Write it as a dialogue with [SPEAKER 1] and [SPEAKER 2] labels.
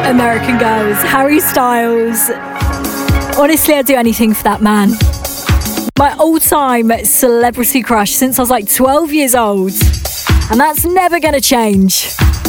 [SPEAKER 1] American Girls, Harry Styles. Honestly, I'd do anything for that man. My all-time celebrity crush since I was like 12 years old. And that's never going to change.